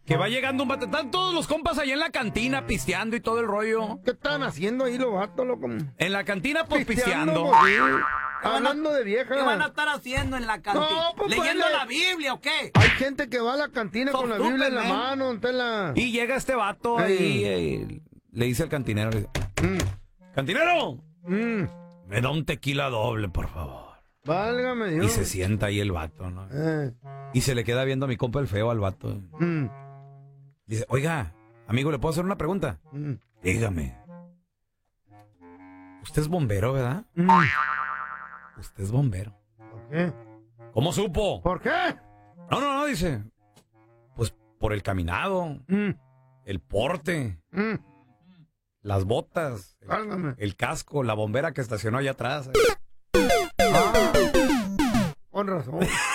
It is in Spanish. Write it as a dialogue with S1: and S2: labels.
S1: Que va llegando un vato. Están todos los compas ahí en la cantina pisteando y todo el rollo.
S2: ¿Qué están haciendo ahí los vatos, loco?
S1: En la cantina, pues pisteando.
S2: Pues, sí. Hablando de viejas.
S3: ¿Qué van a estar haciendo en la cantina?
S2: No, pues,
S3: ¿Leyendo la Biblia o qué?
S2: Hay gente que va a la cantina con la Biblia en la
S3: Superman.
S2: mano. Entonces la...
S1: Y llega este vato ahí. Le dice al cantinero. ¡Cantinero! Me da un tequila doble, por favor.
S2: Válgame Dios.
S1: Y se sienta ahí el vato, ¿no? Y se le queda viendo a mi compa el feo al vato. Dice, oiga, amigo, ¿le puedo hacer una pregunta? Dígame. Usted es bombero, ¿verdad? Usted es bombero.
S2: ¿Por qué?
S1: ¿Cómo supo?
S2: ¿Por qué?
S1: No, dice. Pues por el caminado, el porte, las botas, el casco, la bombera que estacionó allá atrás.
S2: Con razón.